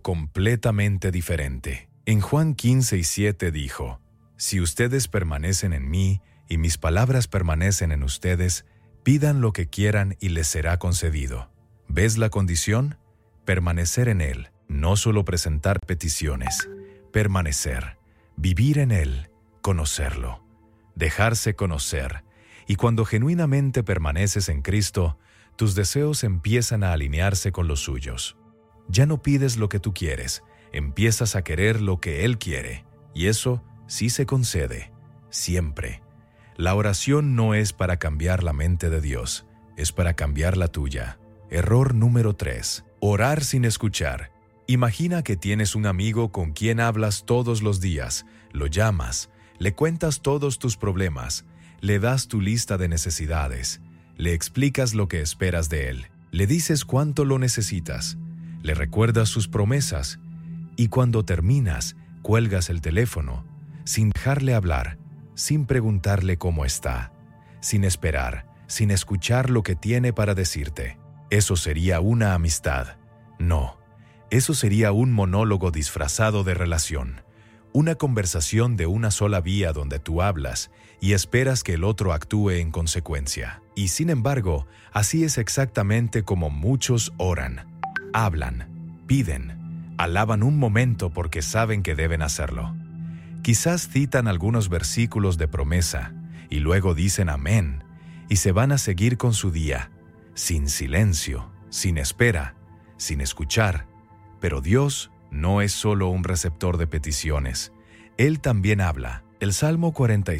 completamente diferente. En Juan 15:7 dijo: «Si ustedes permanecen en mí y mis palabras permanecen en ustedes, pidan lo que quieran y les será concedido». ¿Ves la condición? Permanecer en Él, no solo presentar peticiones, permanecer, vivir en Él, conocerlo, dejarse conocer. Y cuando genuinamente permaneces en Cristo, tus deseos empiezan a alinearse con los suyos. Ya no pides lo que tú quieres, empiezas a querer lo que Él quiere, y eso sí se concede, siempre. La oración no es para cambiar la mente de Dios, es para cambiar la tuya. Error número 3. Orar sin escuchar. Imagina que tienes un amigo con quien hablas todos los días, lo llamas, le cuentas todos tus problemas, le das tu lista de necesidades, le explicas lo que esperas de él, le dices cuánto lo necesitas, le recuerdas sus promesas, y cuando terminas, cuelgas el teléfono, sin dejarle hablar, sin preguntarle cómo está, sin esperar, sin escuchar lo que tiene para decirte. ¿Eso sería una amistad? No, eso sería un monólogo disfrazado de relación, una conversación de una sola vía donde tú hablas y esperas que el otro actúe en consecuencia. Y sin embargo, así es exactamente como muchos oran. Hablan, piden, alaban un momento porque saben que deben hacerlo. Quizás citan algunos versículos de promesa y luego dicen amén y se van a seguir con su día, sin silencio, sin espera, sin escuchar. Pero Dios no es solo un receptor de peticiones. Él también habla. El Salmo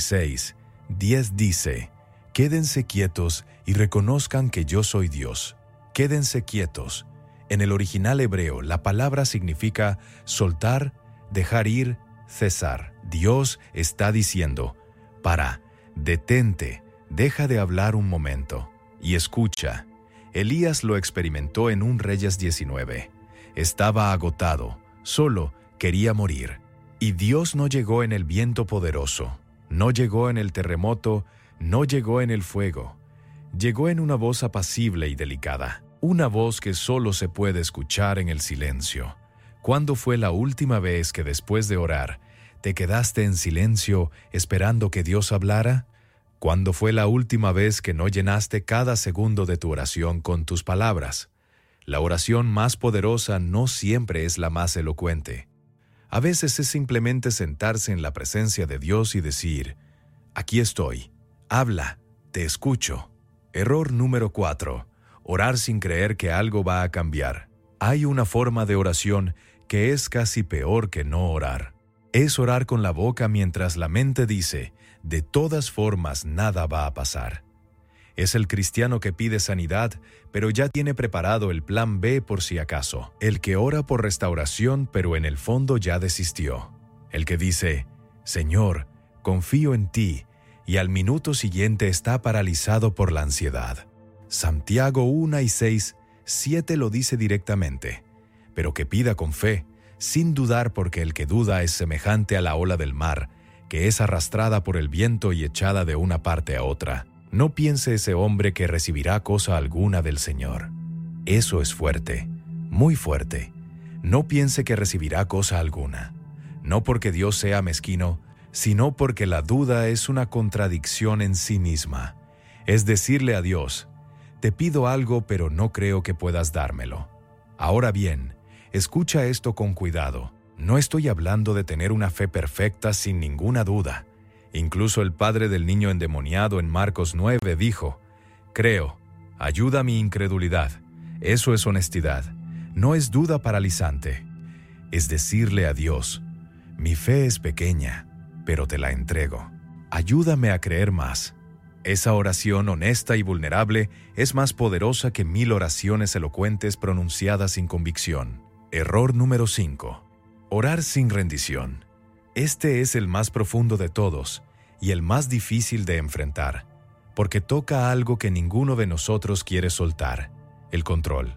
46:10 dice: «Quédense quietos y reconozcan que yo soy Dios». Quédense quietos. En el original hebreo, la palabra significa soltar, dejar ir, cesar. Dios está diciendo: para, detente, deja de hablar un momento y escucha. Elías lo experimentó en 1 Reyes 19. Estaba agotado, solo quería morir. Y Dios no llegó en el viento poderoso, no llegó en el terremoto, no llegó en el fuego. Llegó en una voz apacible y delicada, una voz que solo se puede escuchar en el silencio. ¿Cuándo fue la última vez que después de orar te quedaste en silencio esperando que Dios hablara? ¿Cuándo fue la última vez que no llenaste cada segundo de tu oración con tus palabras? La oración más poderosa no siempre es la más elocuente. A veces es simplemente sentarse en la presencia de Dios y decir: «Aquí estoy, habla, te escucho». Error número 4. Orar sin creer que algo va a cambiar. Hay una forma de oración que es casi peor que no orar. Es orar con la boca mientras la mente dice: «De todas formas, nada va a pasar». Es el cristiano que pide sanidad, pero ya tiene preparado el plan B por si acaso. El que ora por restauración, pero en el fondo ya desistió. El que dice: «Señor, confío en ti», y al minuto siguiente está paralizado por la ansiedad. Santiago 1:6, 7 lo dice directamente. Pero que pida con fe, sin dudar, porque el que duda es semejante a la ola del mar, que es arrastrada por el viento y echada de una parte a otra. No piense ese hombre que recibirá cosa alguna del Señor. Eso es fuerte, muy fuerte. No piense que recibirá cosa alguna. No porque Dios sea mezquino, sino porque la duda es una contradicción en sí misma. Es decirle a Dios: «Te pido algo, pero no creo que puedas dármelo». Ahora bien, escucha esto con cuidado. No estoy hablando de tener una fe perfecta sin ninguna duda. Incluso el padre del niño endemoniado en Marcos 9 dijo: «Creo, ayuda mi incredulidad». Eso es honestidad. No es duda paralizante. Es decirle a Dios: «Mi fe es pequeña, pero te la entrego. Ayúdame a creer más». Esa oración honesta y vulnerable es más poderosa que 1000 oraciones elocuentes pronunciadas sin convicción. Error número 5. Orar sin rendición. Este es el más profundo de todos y el más difícil de enfrentar, porque toca algo que ninguno de nosotros quiere soltar: el control.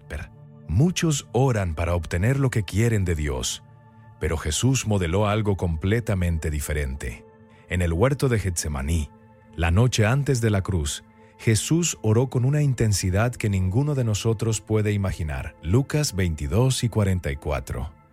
Muchos oran para obtener lo que quieren de Dios, pero Jesús modeló algo completamente diferente. En el huerto de Getsemaní, la noche antes de la cruz, Jesús oró con una intensidad que ninguno de nosotros puede imaginar. Lucas 22:44.